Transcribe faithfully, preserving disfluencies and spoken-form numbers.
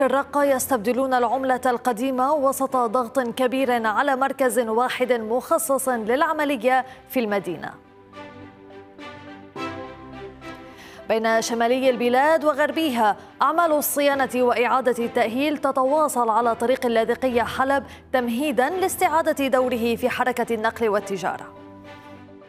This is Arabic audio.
الرقة يستبدلون العملة القديمة وسط ضغط كبير على مركز واحد مخصص للعملية في المدينة. بين شمالي البلاد وغربيها أعمال الصيانة وإعادة التأهيل تتواصل على طريق اللاذقية حلب تمهيدا لاستعادة دوره في حركة النقل والتجارة.